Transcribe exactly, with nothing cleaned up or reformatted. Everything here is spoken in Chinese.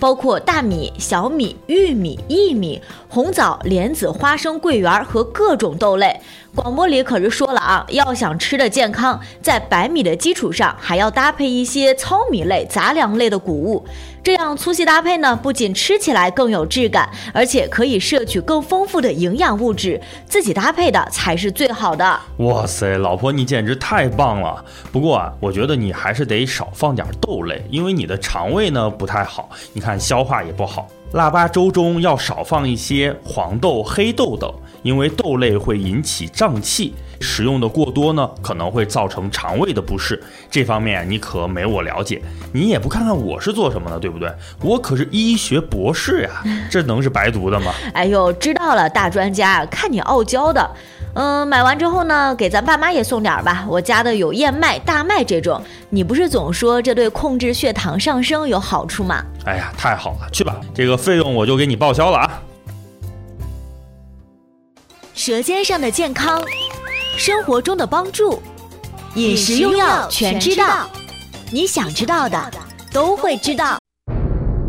包括大米、小米、玉米、薏米、红枣、莲子、花生、桂圆和各种豆类。广播里可是说了啊，要想吃的健康，在白米的基础上还要搭配一些糙米类、杂粮类的谷物，这样粗细搭配呢，不仅吃起来更有质感，而且可以摄取更丰富的营养物质，自己搭配的才是最好的。 哇塞，老婆你简直太棒了！不过啊，我觉得你还是得少放点豆类，因为你的肠胃呢不太好，你看消化也不好。腊八粥中要少放一些黄豆、黑豆等，因为豆类会引起胀气，食用的过多呢，可能会造成肠胃的不适。这方面你可没我了解，你也不看看我是做什么的，对不对？我可是医学博士呀，这能是白读的吗？ 哎呦，知道了，大专家，看你傲娇的。嗯，买完之后呢，给咱爸妈也送点吧。我家的有燕麦、大麦这种。你不是总说这对控制血糖上升有好处吗？ 哎呀，太好了，去吧，这个费用我就给你报销了啊。 舌尖上的健康，生活中的帮助，饮食用药全知道，你想知道的都会知道。